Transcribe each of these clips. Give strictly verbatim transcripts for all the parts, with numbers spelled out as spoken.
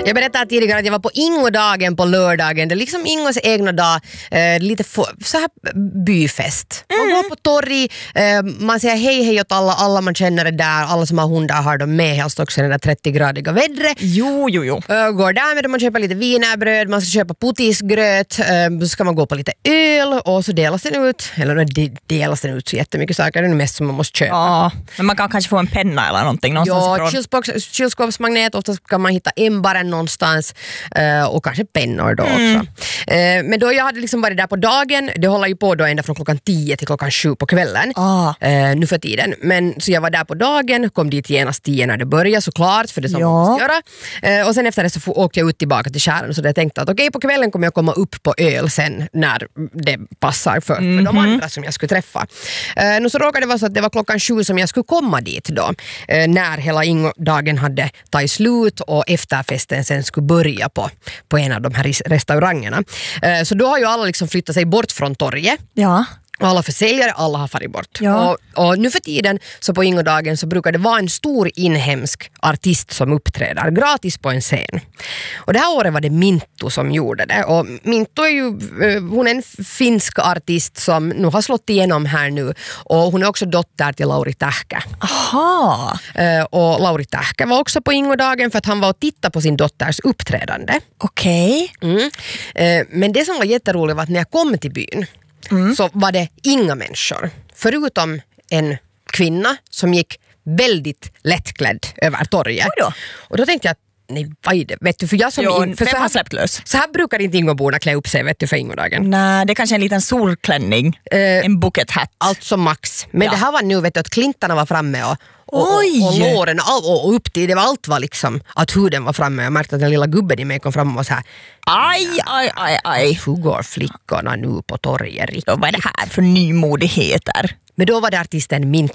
Jag berättade tidigare att jag var på Ingodagen på lördagen. Det är liksom Ingos egna dag. Eh, lite få, så här byfest. Man mm. går på torg. Eh, man säger hej hej åt alla. Alla man känner är där. Alla som har hundar har de med. Helst också den där trettio-gradiga vädret. Jo, jo, jo. Eh, går där med det. Man köper lite wienerbröd. Man ska köpa putisgröt. Eh, så ska man gå på lite öl. Och så delas den ut. Eller de, delas den ut så jättemycket saker. Det är mest som man måste köpa. Ja, men man kan kanske få en penna eller någonting. Ja, kylskåpsmagnet. Ofta kan man hitta ämbaren någonstans uh, och kanske pennor då mm. också. Uh, men då jag hade liksom varit där på dagen, det håller ju på då ända från klockan tio till klockan sju på kvällen. Ah. Uh, nu för tiden. Men så jag var där på dagen, kom dit genast tio när det började såklart, för det som ja. man måste göra. Uh, och sen efter det så f- åkte jag ut tillbaka till Kären, så jag tänkte att okej, okay, på kvällen kommer jag komma upp på öl sen när det passar för, mm-hmm. för de andra som jag skulle träffa. Uh, nu så råkade det vara så att det var klockan sju som jag skulle komma dit då. Uh, när hela Ingo-dagen hade tagit slut och efterfesten sen skulle börja på, på en av de här restaurangerna. Eh, så då har ju alla liksom flyttat sig bort från torget. Ja. Och alla försäljare, alla har farit bort. Ja. Och, och nu för tiden så på Ingodagen så brukar det vara en stor inhemsk artist som uppträder gratis på en scen. Och det här året var det Minttu som gjorde det. Och Minttu är ju, hon är en finsk artist som nu har slått igenom här nu. Och hon är också dotter till Lauri Tähkä. Aha. Och Lauri Tähkä var också på Ingodagen för att han var och tittade på sin dotters uppträdande. Okej. Okay. Mm. Men det som var jätteroligt var att när jag kom till byn Mm. så var det inga människor. Förutom en kvinna som gick väldigt lättklädd över torget. Då? Och då tänkte jag, nej vad är det? Vet du, för jag som jo, in, för vem så, har här, släppt lös? så här brukar inte Ingoborna klä upp sig, vet du, för Ingodagen. Nej, det är kanske en liten solklänning. Uh, en bucket hat. Allt som max. Men ja. Det här var nu, vet du, att klintarna var framme och Och, och, och låren och, och upp till det var allt var liksom att huden var framme. Jag märkte att den lilla gubben i mig kom fram och var så här: aj, aj, aj, aj. Hur går flickorna nu på torget riktigt? Vad är det här för nymodigheter? Men då var det artisten Minttu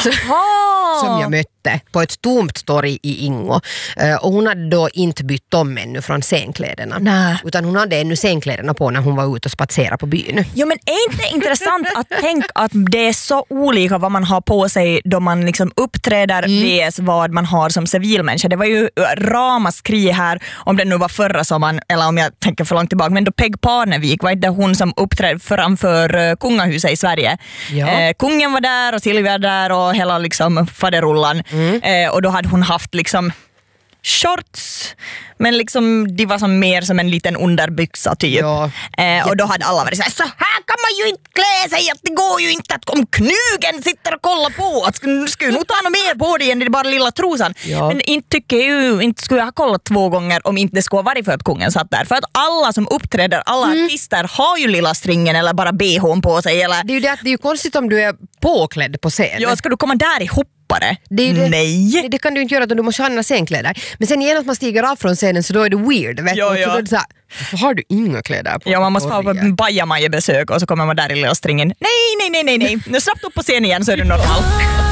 som jag mötte på ett tomt torg i Ingo. Och hon hade då inte bytt om ännu från scenkläderna. Nä. Utan hon hade ännu scenkläderna på när hon var ute och spatserade på byn. Jo, men är inte intressant att tänka att det är så olika vad man har på sig då man liksom uppträder mm. vs vad man har som civilmänniska. Det var ju ramaskri här, om det nu var förra sommaren eller om jag tänker för långt tillbaka, men då Peg Parnevik var inte hon som uppträdde framför uh, kungahuset i Sverige. Ja. Eh, kungen var där och Silvia där och hela liksom faderullan. Mm. Eh, och då hade hon haft liksom shorts, men liksom de var som mer som en liten underbyxa typ. Ja. Eh, och då hade alla varit så här, så här kan man ju inte klä sig, att det går ju inte att om knugen sitter och kollar på, att skulle, skulle nog ta något mer på dig än det bara lilla trosan. Ja. Men inte tycker jag ju, inte skulle jag ha kollat två gånger om inte det skulle vara för att kungen satt där. För att alla som uppträder, alla mm. artister har ju lilla stringen eller bara B H:n på sig. Eller... Det är ju det, det är ju konstigt om du är påklädd på scen. Ja, ska du komma där ihop? Det det. Nej. Det, det kan du inte göra, då du måste ha andra scenkläder. Men sen igen att man stiger av från scenen så då är det weird. Vet jo, du? ja. Då är det så här, varför har du inga kläder på? Ja, man måste ha på bajamajebesök och så kommer man där i lilla stringen. Nej, nej, nej, nej, nej. Nu snabbt upp på scenen igen så är det normalt.